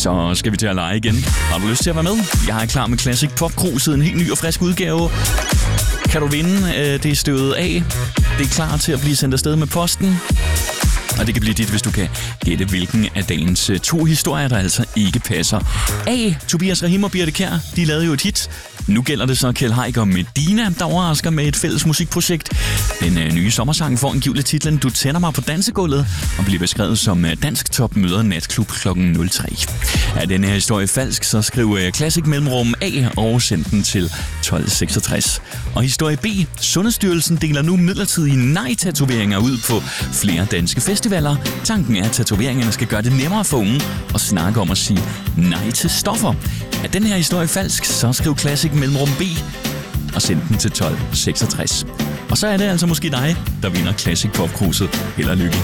Så skal vi til at lege igen. Har du lyst til at være med? Jeg er klar med Classic Pop Cruiset, en helt ny og frisk udgave. Kan du vinde? Det er støvet af. Det er klar til at blive sendt afsted med posten. Og det kan blive dit, hvis du kan gætte, hvilken af dagens 2 historier, der altså ikke passer. A. Tobias Rahim og Birte Kjær, de lavede jo et hit. Nu gælder det så Kjeld Heick og Medina, der overrasker med et fælles musikprojekt. Den nye sommersang får angiveligt titlen Du tænder mig på dansegulvet og bliver beskrevet som Dansk Top møder natklub kl. 03. Er denne her historie falsk, så skriv Classic mellemrum A og send den til 1266. Og historie B. Sundhedsstyrelsen deler nu midlertidige nej-tatoveringer ud på flere danske festivaler. Tanken er, at tatoveringerne skal gøre det nemmere for unge at snakke om at sige nej til stoffer. Er den her historie falsk, så skriv Classic mellemrum B og send den til 1266. Og så er det altså måske dig, der vinder Classic Pop Cruiset. Held og lykke.